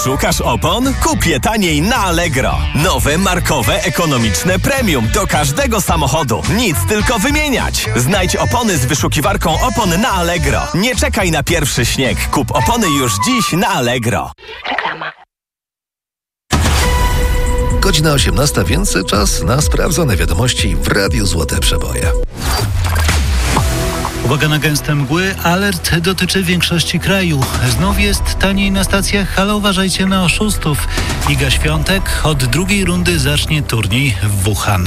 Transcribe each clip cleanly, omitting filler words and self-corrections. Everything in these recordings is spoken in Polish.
Szukasz opon? Kup je taniej na Allegro. Nowe, markowe, ekonomiczne premium do każdego samochodu. Nic tylko wymieniać. Znajdź opony z wyszukiwarką opon na Allegro. Nie czekaj na pierwszy śnieg. Kup opony już dziś na Allegro. Reklama. Godzina 18, więc czas na sprawdzone wiadomości w Radiu Złote Przeboje. Uwaga na gęste mgły, alert dotyczy większości kraju. Znów jest taniej na stacjach, ale uważajcie na oszustów. Iga Świątek od drugiej rundy zacznie turniej w Wuhan.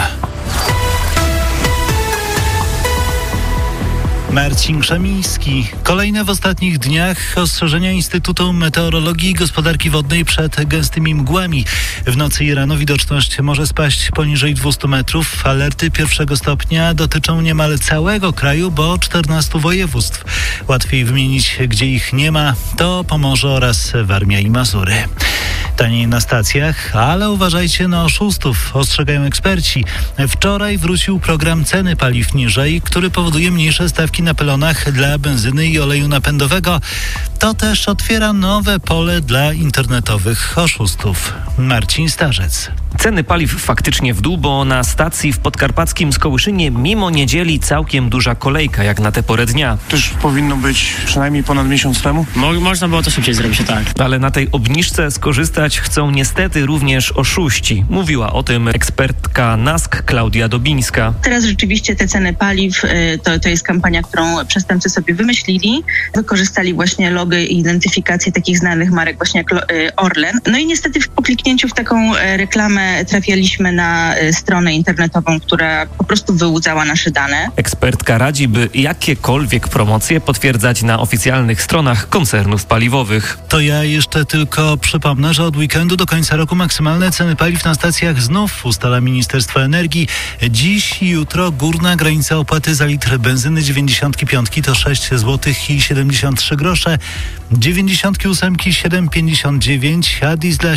Marcin Krzemiński. Kolejne w ostatnich dniach ostrzeżenia Instytutu Meteorologii i Gospodarki Wodnej przed gęstymi mgłami. W nocy i rano widoczność może spaść poniżej 200 metrów. Alerty pierwszego stopnia dotyczą niemal całego kraju, bo 14 województw. Łatwiej wymienić, gdzie ich nie ma, to Pomorze oraz Warmia i Mazury. Taniej na stacjach, ale uważajcie na oszustów, ostrzegają eksperci. Wczoraj wrócił program ceny paliw niżej, który powoduje mniejsze stawki na pylonach dla benzyny i oleju napędowego. To też otwiera nowe pole dla internetowych oszustów. Marcin Starzec. Ceny paliw faktycznie w dół, bo na stacji w podkarpackim Skołyszynie mimo niedzieli całkiem duża kolejka jak na tę porę dnia. To już powinno być przynajmniej ponad miesiąc temu. Można było to szybciej zrobić, tak. Ale na tej obniżce skorzystać chcą niestety również oszuści. Mówiła o tym ekspertka NASK Klaudia Dobińska. Teraz rzeczywiście te ceny paliw to jest kampania, którą przestępcy sobie wymyślili. Wykorzystali właśnie logo i identyfikację takich znanych marek właśnie jak Orlen. No i niestety po kliknięciu w taką reklamę trafialiśmy na stronę internetową, która po prostu wyłudzała nasze dane. Ekspertka radzi, by jakiekolwiek promocje potwierdzać na oficjalnych stronach koncernów paliwowych. To ja jeszcze tylko przypomnę, że od weekendu do końca roku maksymalne ceny paliw na stacjach znów ustala Ministerstwo Energii. Dziś i jutro górna granica opłaty za litr benzyny 95 to 6 zł i 73 grosze, 98 7,59, a diesla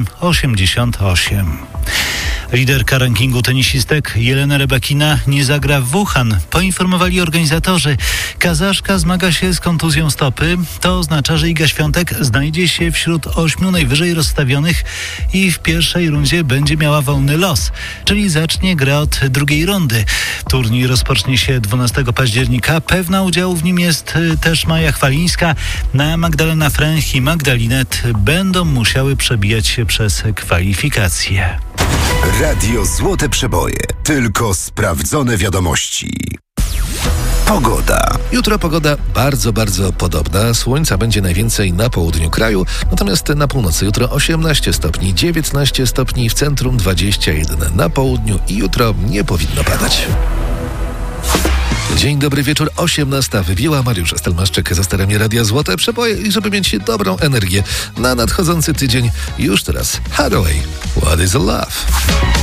7,88. Liderka rankingu tenisistek Jelena Rybakina nie zagra w Wuhan, poinformowali organizatorzy. Kazaszka zmaga się z kontuzją stopy. To oznacza, że Iga Świątek znajdzie się wśród 8 najwyżej rozstawionych i w pierwszej rundzie będzie miała wolny los, czyli zacznie grę od drugiej rundy. Turniej rozpocznie się 12 października. Pewna udziału w nim jest też Maja Chwalińska. Na Magdalena Fręch i Magdalinet będą musiały przebijać się przez kwalifikacje. Radio Złote Przeboje. Tylko sprawdzone wiadomości. Pogoda. Jutro pogoda bardzo, bardzo podobna. Słońca będzie najwięcej na południu kraju, natomiast na północy jutro 18 stopni, 19 stopni, w centrum 21 na południu i jutro nie powinno padać. Dzień dobry wieczór, 18 wybiła. Mariusz Stelmaszczyk za sterami Radia Złote Przeboje i żeby mieć dobrą energię na nadchodzący tydzień, już teraz Hathaway, What is a Love?